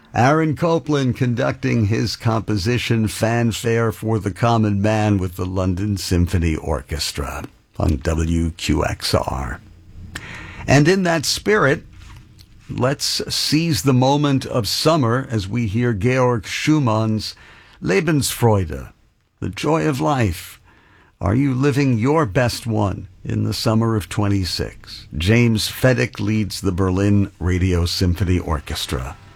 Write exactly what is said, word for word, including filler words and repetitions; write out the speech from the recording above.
Aaron Copland conducting his composition Fanfare for the Common Man with the London Symphony Orchestra on W Q X R. And in that spirit, let's seize the moment of summer as we hear Georg Schumann's Lebensfreude, the joy of life. Are you living your best one in the summer of twenty-six? James Fedek leads the Berlin Radio Symphony Orchestra.